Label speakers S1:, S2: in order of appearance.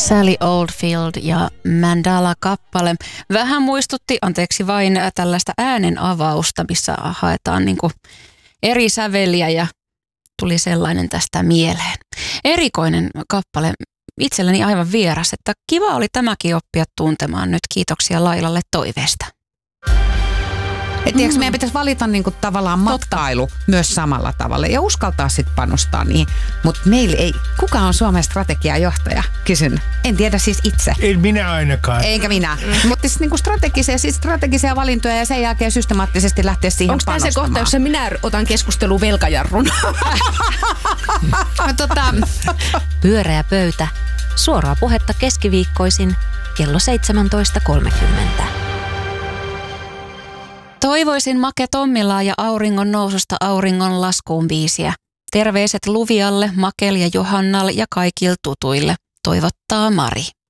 S1: Sally Oldfield ja Mandala-kappale. Vähän muistutti, anteeksi vain, tällaista äänen avausta, missä haetaan niin kuin eri säveliä ja tuli sellainen tästä mieleen. Erikoinen kappale, itselleni aivan vieras, että kiva oli tämäkin oppia tuntemaan nyt. Kiitoksia Lailalle toiveesta.
S2: Tiedätkö, meidän pitäisi valita niinku tavallaan matkailu myös samalla tavalla ja uskaltaa sitten panostaa niihin. Mutta meillä ei, kuka on Suomen strategiajohtaja? Kysyn. En tiedä siis itse.
S3: En minä ainakaan.
S2: Eikä minä. Mutta siis niinku strategisia valintoja ja sen jälkeen systemaattisesti lähteä siihen
S4: onko
S2: panostamaan.
S4: Onko tämä se kohta, jossa minä otan keskustelun velkajarrun?
S1: Pyöreä pöytä. Suoraa puhetta keskiviikkoisin kello 17.30. Toivoisin Make Tommilaa ja auringon noususta auringon laskuun biisiä. Terveiset Luvialle, Makel ja Johannalle ja kaikille tutuille. Toivottaa Mari.